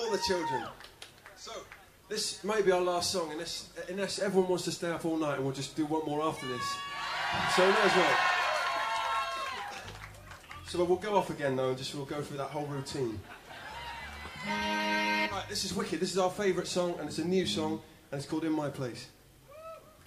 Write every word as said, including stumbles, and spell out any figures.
all the children. So, this may be our last song, unless, unless everyone wants to stay up all night, and we'll just do one more after this. So we may as well. So we'll go off again though, and just we'll go through that whole routine. Right, this is wicked. This is our favourite song, and it's a new song, and it's called In My Place.